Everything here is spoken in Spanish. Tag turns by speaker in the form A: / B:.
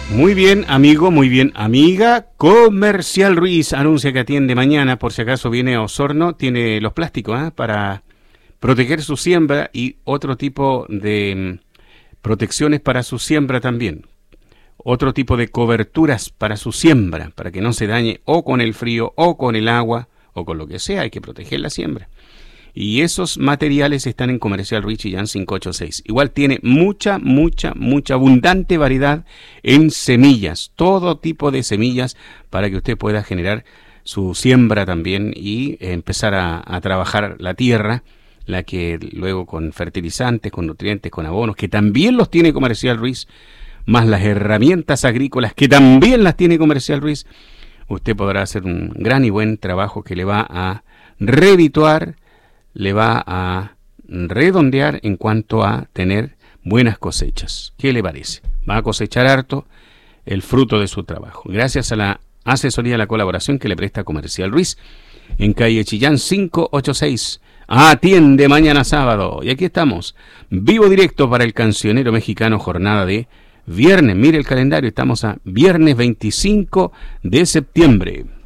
A: Muy bien, amigo, muy bien, amiga. Comercial Ruiz anuncia que atiende mañana, por si acaso viene a Osorno, tiene los plásticos para proteger su siembra y otro tipo de protecciones para su siembra también. Otro tipo de coberturas para su siembra, para que no se dañe o con el frío o con el agua o con lo que sea, hay que proteger la siembra. Y esos materiales están en Comercial Ruiz Chillán 586. Igual tiene mucha abundante variedad en semillas, todo tipo de semillas para que usted pueda generar su siembra también y empezar a trabajar la tierra, la que luego con fertilizantes, con nutrientes, con abonos, que también los tiene Comercial Ruiz, más las herramientas agrícolas que también las tiene Comercial Ruiz, usted podrá hacer un gran y buen trabajo que le va a redituar, le va a redondear en cuanto a tener buenas cosechas. ¿Qué le parece? Va a cosechar harto el fruto de su trabajo. Gracias a la asesoría y la colaboración que le presta Comercial Ruiz en calle Chillán 586. Atiende mañana sábado. Y aquí estamos, vivo directo para el Cancionero Mexicano, jornada de viernes. Mire el calendario, estamos a viernes 25 de septiembre.